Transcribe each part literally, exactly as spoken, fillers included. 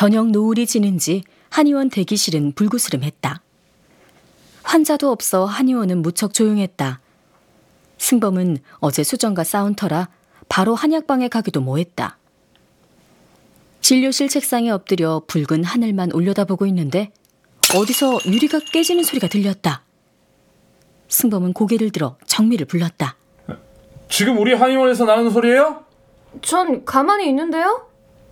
저녁 노을이 지는지 한의원 대기실은 불구스름했다. 환자도 없어 한의원은 무척 조용했다. 승범은 어제 수정과 싸운 터라 바로 한약방에 가기도 뭐했다. 진료실 책상에 엎드려 붉은 하늘만 올려다보고 있는데 어디서 유리가 깨지는 소리가 들렸다. 승범은 고개를 들어 정미를 불렀다. 지금 우리 한의원에서 나는 소리예요? 전 가만히 있는데요?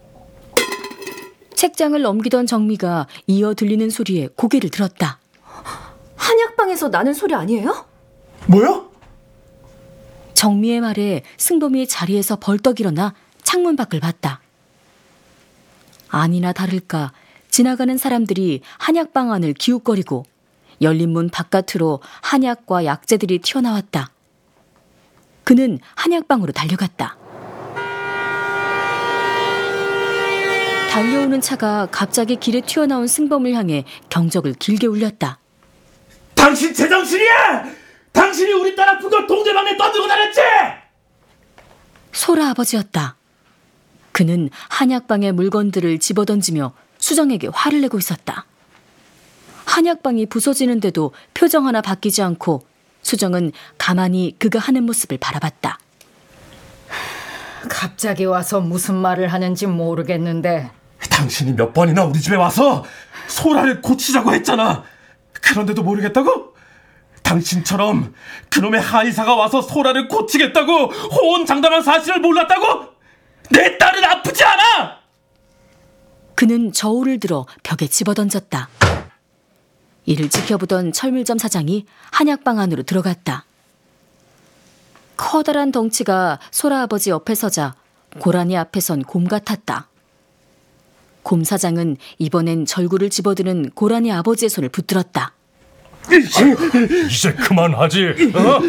책장을 넘기던 정미가 이어 들리는 소리에 고개를 들었다. 한약방에서 나는 소리 아니에요? 뭐야? 정미의 말에 승범이 자리에서 벌떡 일어나 창문 밖을 봤다. 아니나 다를까 지나가는 사람들이 한약방 안을 기웃거리고 열린 문 바깥으로 한약과 약재들이 튀어나왔다. 그는 한약방으로 달려갔다. 달려오는 차가 갑자기 길에 튀어나온 승범을 향해 경적을 길게 울렸다. 당신 제정신이야! 당신이 우리 딸 아픈 걸 동대방에 떠들고 다녔지! 소라 아버지였다. 그는 한약방의 물건들을 집어던지며 수정에게 화를 내고 있었다. 한약방이 부서지는데도 표정 하나 바뀌지 않고 수정은 가만히 그가 하는 모습을 바라봤다. 갑자기 와서 무슨 말을 하는지 모르겠는데. 당신이 몇 번이나 우리 집에 와서 소라를 고치자고 했잖아. 그런데도 모르겠다고? 당신처럼 그놈의 한의사가 와서 소라를 고치겠다고 호언장담한 사실을 몰랐다고? 내 딸은 아프지 않아! 그는 저울을 들어 벽에 집어던졌다. 이를 지켜보던 철물점 사장이 한약방 안으로 들어갔다. 커다란 덩치가 소라 아버지 옆에 서자 고라니 앞에선 곰 같았다. 곰 사장은 이번엔 절구를 집어드는 고라니 아버지의 손을 붙들었다. 이제 그만하지. 어?